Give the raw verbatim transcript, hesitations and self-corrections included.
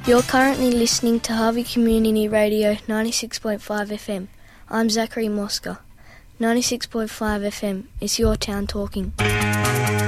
You're currently listening to Harvey Community Radio ninety-six point five F M. I'm Zachary Mosca. ninety-six point five F M is your town talking.